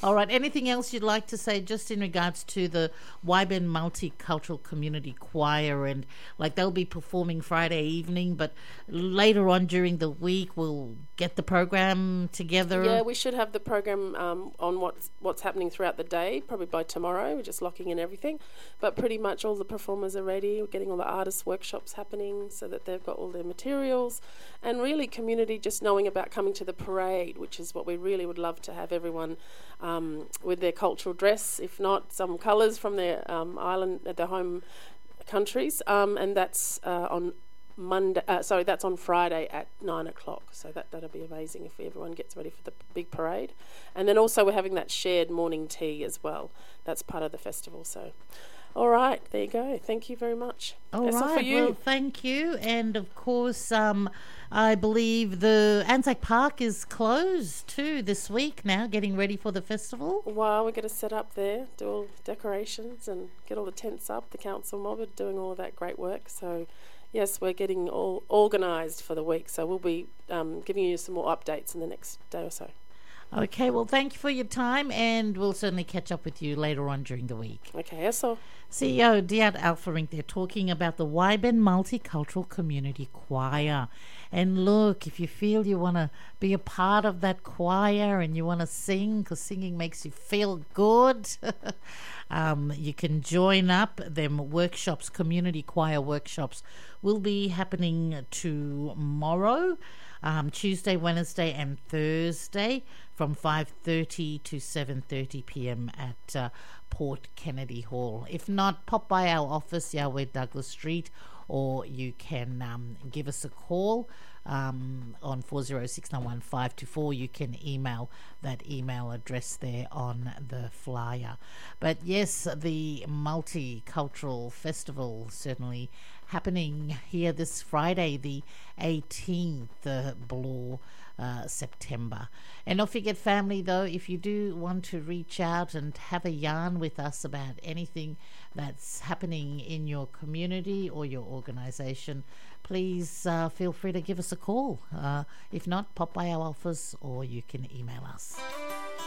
All right. Anything else you'd like to say just in regards to the Wyben Multicultural Community Choir? And like they'll be performing Friday evening, but later on during the week we'll get the program together. Yeah, we should have the program on what's happening throughout the day, probably by tomorrow. We're just locking in everything. But pretty much all the performers are ready. We're getting all the artist workshops happening so that they've got all their materials. And really community just knowing about coming to the parade, which is what we really would love to have everyone with their cultural dress, if not some colours from their island, their home countries. And that's on Monday. That's on Friday at 9 o'clock. So that'll be amazing if everyone gets ready for the big parade. And then also we're having that shared morning tea as well. That's part of the festival. So, all right, there you go. Thank you very much. That's all for you. Well, thank you. And of course, I believe the Anzac Park is closed too this week now, getting ready for the festival. Well, we're going to set up there, do all decorations and get all the tents up. The council mob are doing all of that great work. So, yes, we're getting all organised for the week. So we'll be giving you some more updates in the next day or so. Okay, well, thank you for your time, and we'll certainly catch up with you later on during the week. Okay, that's all. CEO Diat Alfarink, they're talking about the Wyben Multicultural Community Choir. And look, if you feel you want to be a part of that choir and you want to sing, because singing makes you feel good, you can join up. Them workshops, community choir workshops, will be happening tomorrow, Tuesday, Wednesday and Thursday from 5:30 to 7:30 p.m. at Port Kennedy Hall. If not, pop by our office, Yahweh Douglas Street, or you can give us a call on 406-91524. You can email that email address there on the flyer. But yes, the Multicultural Festival certainly happening here this Friday, the 18th, below September. And don't forget, family, though, if you do want to reach out and have a yarn with us about anything that's happening in your community or your organisation, please feel free to give us a call. If not, pop by our office or you can email us.